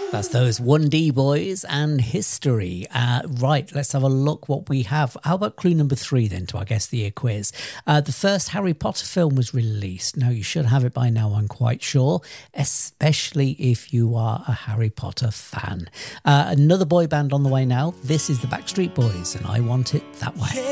That's those 1D boys and history. Right, let's have a look what we have. How about clue number 3 then to our Guess the Year quiz? The first Harry Potter film was released. Now, you should have it by now, I'm quite sure, especially if you are a Harry Potter fan. Another boy band on the way now. This is the Backstreet Boys, and I Want It That Way.